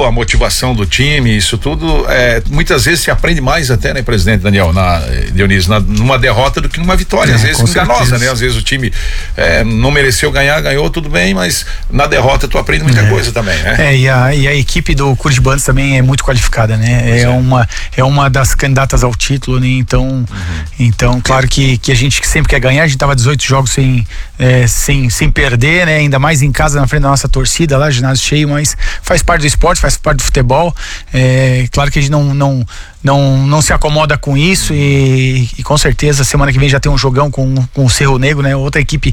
a motivação do time, isso tudo, muitas vezes se aprende mais até, né, presidente Daniel, Dionísio, numa derrota do que numa vitória, às vezes enganosa, né? Às vezes o time não mereceu ganhar, ganhou, tudo bem, mas na derrota tu aprende muita coisa também, né? E a equipe do Curitibanos também é muito qualificada, né? É uma das candidatas ao título, né? Então, claro que a gente sempre quer ganhar. A gente tava 18 jogos sem perder, né? Ainda mais em casa, na frente da nossa torcida lá, ginásio cheio, mas faz parte do esporte, faz parte do futebol. Claro que a gente não se acomoda com isso e com certeza semana que vem já tem um jogão com o Cerro Negro, né? Outra equipe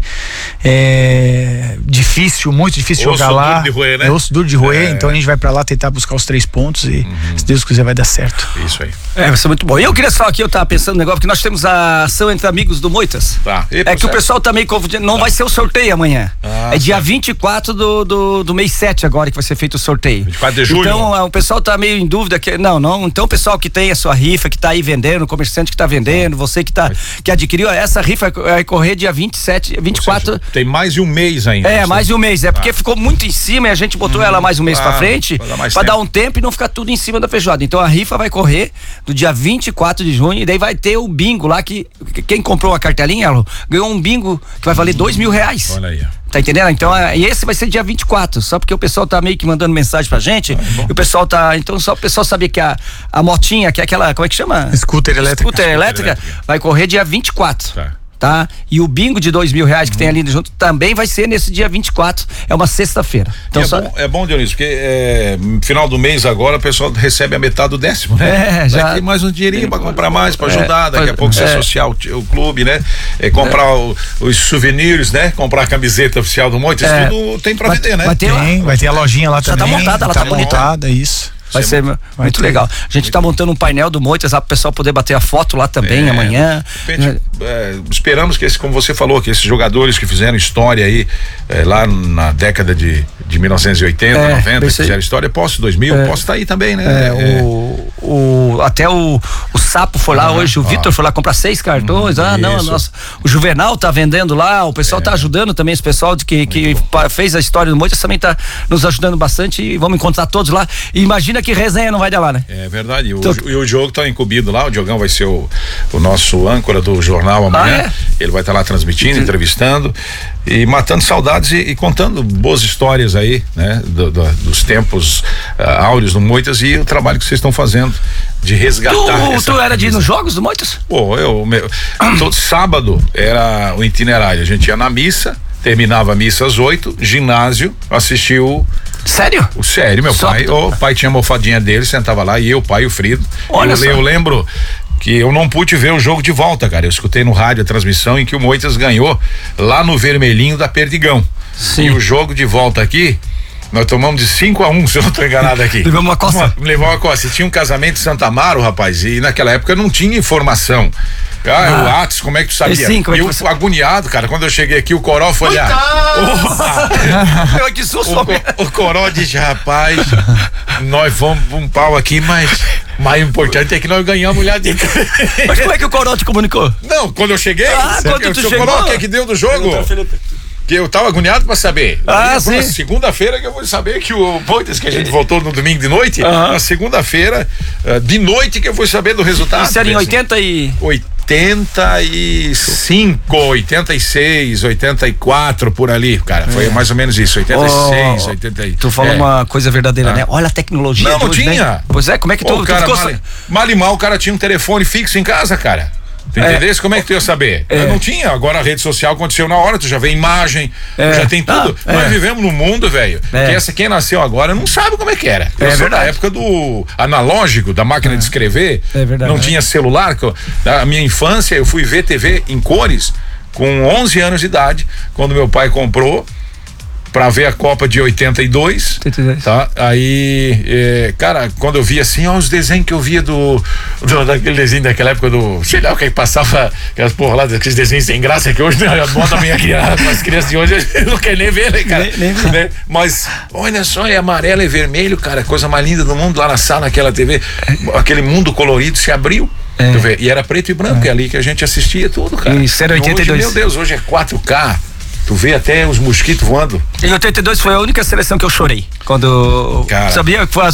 difícil, muito difícil jogar lá. Duro de roer, né? Osso duro de roer, então a gente vai pra lá tentar buscar os 3 pontos e se Deus quiser vai dar certo. Isso aí. Vai ser muito bom. E eu queria falar aqui, eu tava pensando no negócio, porque nós temos a ação entre amigos do Moitas. Tá. Que o pessoal tá meio confundindo, não vai ser o sorteio amanhã. Dia 24 do mês 7 agora que vai ser feito o sorteio. 24 de julho. Então o pessoal tá meio em dúvida, então o pessoal que tem a sua rifa, que tá aí vendendo, o comerciante que tá vendendo, você que adquiriu, essa rifa vai correr dia 27, 24. Seja, tem mais de um mês ainda. Mais de um mês, porque ficou muito em cima e a gente botou ela mais um mês pra frente, pra dar um tempo e não ficar tudo em cima da feijoada. Então a rifa vai correr do dia 24 de junho e daí vai ter o bingo lá que quem comprou a cartelinha, ganhou um bingo que vai valer R$2.000. Olha aí. Tá entendendo? Então, e esse vai ser dia 24, só porque o pessoal tá meio que mandando mensagem pra gente, e o pessoal tá, então só o pessoal saber que a motinha, que é aquela, como é que chama? Scooter elétrica. Vai correr dia 24. Tá? E o bingo de R$2.000 que tem ali junto também vai ser nesse dia 24, é uma sexta-feira. Então é bom, Dionísio, porque final do mês agora o pessoal recebe a metade do 10º, né? Já tem mais um dinheirinho pra comprar mais, pra ajudar, daqui a pouco se associar o clube, né? Comprar os souvenirs, né? Comprar a camiseta oficial do Moitas, tudo tem pra vender, né? Vai ter a lojinha lá também. Já tá montada, ela tá montada, isso. Vai ser muito legal. A gente tá montando um painel do Moitas lá pro pessoal poder bater a foto lá também amanhã. Esperamos que como você falou, que esses jogadores que fizeram história aí lá na década de 1980, 90, que fizeram história, 2000, posso estar aí também, né? Até o Sapo foi lá hoje, o Vitor foi lá comprar 6 cartões. O Juvenal tá vendendo lá, o pessoal tá ajudando também, esse pessoal que fez a história do Moitas também tá nos ajudando bastante e vamos encontrar todos lá. E imagina que resenha não vai dar lá, né? É verdade. E o Diogo tá incumbido lá, o Diogão vai ser o nosso âncora do jornal amanhã. Ele vai estar lá transmitindo, entrevistando e matando saudades e contando boas histórias aí, né? Dos tempos áureos do Moitas e o trabalho que vocês estão fazendo de resgatar. Tu era de ir nos jogos do Moitas? Todo sábado era o itinerário, a gente ia na missa, terminava a missa às 8, ginásio, assistiu. Sério? Sério, meu pai. O pai tinha a almofadinha dele, sentava lá, e eu, o pai e o Frido. Eu lembro que eu não pude ver o jogo de volta, cara. Eu escutei no rádio a transmissão em que o Moitas ganhou lá no Vermelhinho da Perdigão. Sim. E o jogo de volta aqui, nós tomamos de 5-1, se eu não tô enganado aqui. Levamos uma coça. Levou uma coça. E tinha um casamento em Santa Amaro, rapaz, e naquela época não tinha informação. O Atos, como é que tu sabia? E eu agoniado, cara, quando eu cheguei aqui, o Coró foi olhar. Que susto! O Coró disse, rapaz, nós vamos um pau aqui, mas mais importante é que nós ganhamos mulher de. Mas como é que o Coró te comunicou? Não, quando eu cheguei, quando tu chegou, Coró, o que deu do jogo? Que eu tava agoniado pra saber. Sim. Segunda-feira que eu vou saber que o Moitas, que a gente voltou no domingo de noite, na segunda-feira de noite que eu fui saber do resultado. Isso era em 85, 86, 84, por ali, cara. Foi mais ou menos isso, 86, 80. Tu falou uma coisa verdadeira, né? Olha a tecnologia. Não tinha. Né? Pois é, como é que tu ficou? Mal e mal, o cara tinha um telefone fixo em casa, cara. Tu entendesse? Como é que tu ia saber? Eu não tinha. Agora a rede social aconteceu na hora, tu já vê imagem, já tem tudo. Nós vivemos num mundo, velho, que quem nasceu agora não sabe como é que era. Eu sou da época do analógico, da máquina de escrever. Não tinha celular. Na minha infância eu fui ver TV em cores com 11 anos de idade, quando meu pai comprou pra ver a Copa de 82, tá? Aí, cara, quando eu vi assim, os desenhos que eu via daquele desenho daquela época sei lá o que passava, aquelas porra lá, aqueles desenhos sem graça que hoje, né, bota a minha criança, as crianças de hoje não querem nem ver, né, cara? Né? Mas, olha só, é amarelo e vermelho, cara, coisa mais linda do mundo, lá na sala, naquela TV, aquele mundo colorido se abriu. Tu vê, e era preto e branco, é ali que a gente assistia tudo, cara. Isso era 82. Hoje, meu Deus, hoje é 4K. Tu vê até os mosquitos voando. Em 82 foi a única seleção que eu chorei. Quando. Cara, sabia que foi